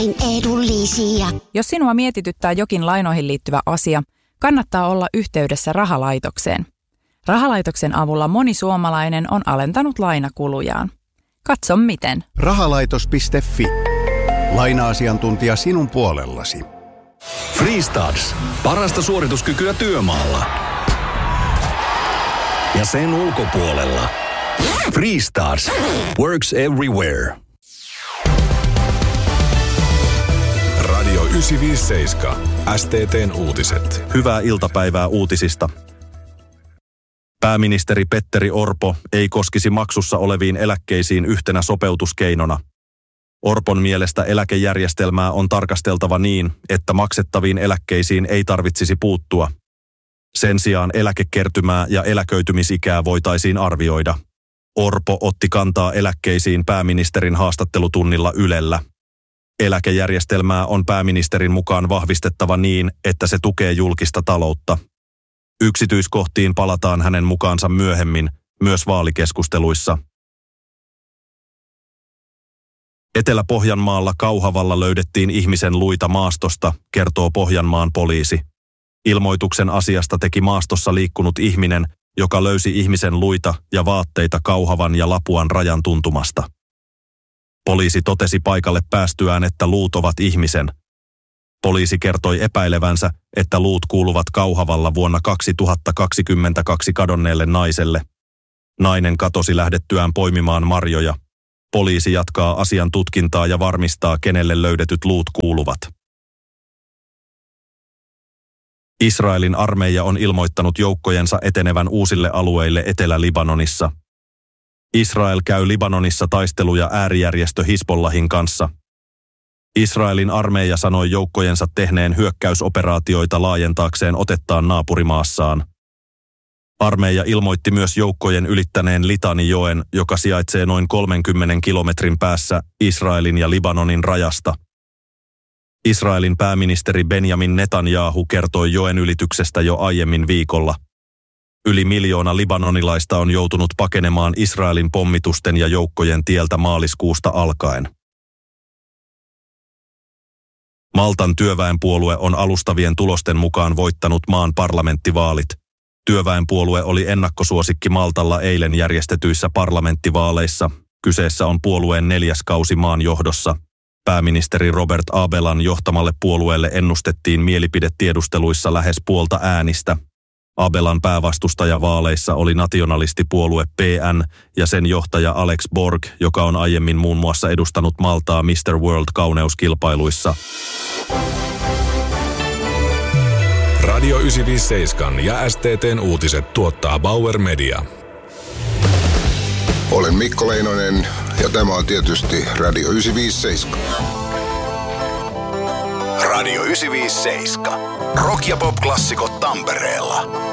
edullisia. Jos sinua mietityttää jokin lainoihin liittyvä asia, kannattaa olla yhteydessä rahalaitokseen. Rahalaitoksen avulla moni suomalainen on alentanut lainakulujaan. Katso miten. Rahalaitos.fi. Laina-asiantuntija sinun puolellasi. Freestarts. Parasta suorituskykyä työmaalla. Ja sen ulkopuolella. Freestarts. Works everywhere. Radio 957. STT:n uutiset. Hyvää iltapäivää uutisista. Pääministeri Petteri Orpo ei koskisi maksussa oleviin eläkkeisiin yhtenä sopeutuskeinona. Orpon mielestä eläkejärjestelmää on tarkasteltava niin, että maksettaviin eläkkeisiin ei tarvitsisi puuttua. Sen sijaan eläkekertymää ja eläköitymisikää voitaisiin arvioida. Orpo otti kantaa eläkkeisiin pääministerin haastattelutunnilla Ylellä. Eläkejärjestelmää on pääministerin mukaan vahvistettava niin, että se tukee julkista taloutta. Yksityiskohtiin palataan hänen mukaansa myöhemmin, myös vaalikeskusteluissa. Etelä-Pohjanmaalla Kauhavalla löydettiin ihmisen luita maastosta, kertoo Pohjanmaan poliisi. Ilmoituksen asiasta teki maastossa liikkunut ihminen, joka löysi ihmisen luita ja vaatteita Kauhavan ja Lapuan rajan tuntumasta. Poliisi totesi paikalle päästyään, että luut ovat ihmisen. Poliisi kertoi epäilevänsä, että luut kuuluvat Kauhavalla vuonna 2022 kadonneelle naiselle. Nainen katosi lähdettyään poimimaan marjoja. Poliisi jatkaa asian tutkintaa ja varmistaa, kenelle löydetyt luut kuuluvat. Israelin armeija on ilmoittanut joukkojensa etenevän uusille alueille Etelä-Libanonissa. Israel käy Libanonissa taisteluja äärijärjestö Hizbollahin kanssa. Israelin armeija sanoi joukkojensa tehneen hyökkäysoperaatioita laajentaakseen otettaan naapurimaassaan. Armeija ilmoitti myös joukkojen ylittäneen Litanijoen, joka sijaitsee noin 30 kilometrin päässä Israelin ja Libanonin rajasta. Israelin pääministeri Benjamin Netanyahu kertoi joen ylityksestä jo aiemmin viikolla. Yli 1 miljoona libanonilaista on joutunut pakenemaan Israelin pommitusten ja joukkojen tieltä maaliskuusta alkaen. Maltan työväenpuolue on alustavien tulosten mukaan voittanut maan parlamenttivaalit. Työväenpuolue oli ennakkosuosikki Maltalla eilen järjestetyissä parlamenttivaaleissa. Kyseessä on puolueen 4. kausi maan johdossa. Pääministeri Robert Abelan johtamalle puolueelle ennustettiin mielipidetiedusteluissa lähes puolta äänistä. Abelan päävastustaja vaaleissa oli nationalistipuolue PN ja sen johtaja Alex Borg, joka on aiemmin muun muassa edustanut Maltaa Mr. World-kauneuskilpailuissa. Radio 957 ja STT:n uutiset tuottaa Bauer Media. Olen Mikko Leinonen ja tämä on tietysti Radio 957. Radio 957. Rock- ja pop-klassikot Tampereella.